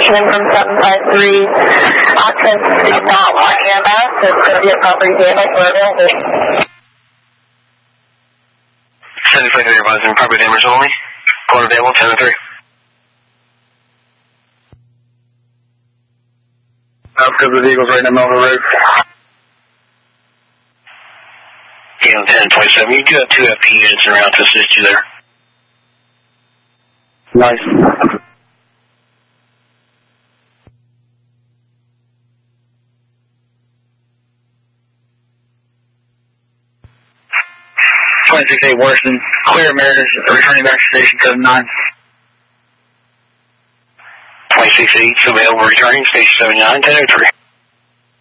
information in from 753. Occupancy is not want EMS. It's going to be a property damage. We're available. 753 advising property damage only. Call available, 10-3. Because the Eagles right now, Melville Road. Game 10-27. You do have 2 FP units around to assist you there. Nice. .28 Washington. Clear Mariners returning back to station 79. 26-8 available returning station 79, 10-3.